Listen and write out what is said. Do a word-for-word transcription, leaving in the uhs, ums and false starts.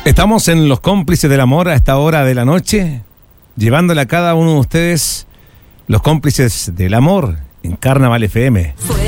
Estamos en Los Cómplices del Amor a esta hora de la noche, llevándole a cada uno de ustedes los cómplices del amor en Carnaval F M. Fue